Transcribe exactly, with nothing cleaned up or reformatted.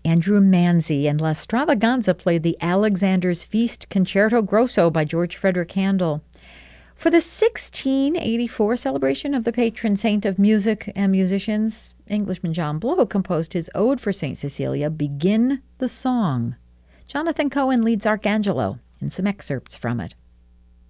Andrew Manzi and La Stravaganza played the Alexander's Feast Concerto Grosso by George Frederick Handel. For the sixteen eighty-four celebration of the patron saint of music and musicians, Englishman John Blow composed his ode for Saint Cecilia, Begin the Song. Jonathan Cohen leads Arcangelo in some excerpts from it.